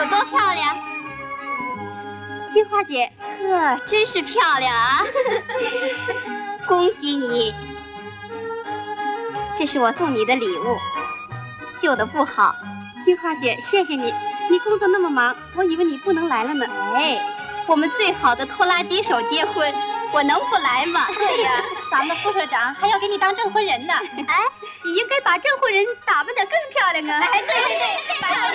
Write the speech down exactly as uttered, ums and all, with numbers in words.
有多漂亮？金花姐，呵，真是漂亮啊！恭喜你，这是我送你的礼物，绣的不好。金花姐，谢谢你。你工作那么忙，我以为你不能来了呢。哎，我们最好的拖拉机手结婚，我能不来吗？对呀，咱们副社长还要给你当证婚人呢。哎，你应该把证婚人打扮得更漂亮啊！哎，对对对。